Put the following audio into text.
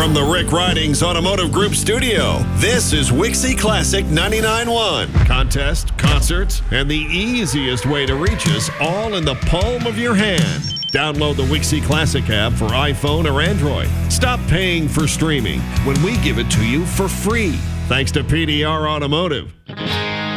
From the Rick Ridings Automotive Group studio, this is Wixie Classic 99.1. Contest, concerts, and the easiest way to reach us all in the palm of your hand. Download the Wixie Classic app for iPhone or Android. Stop paying for streaming when we give it to you for free. Thanks to PDR Automotive.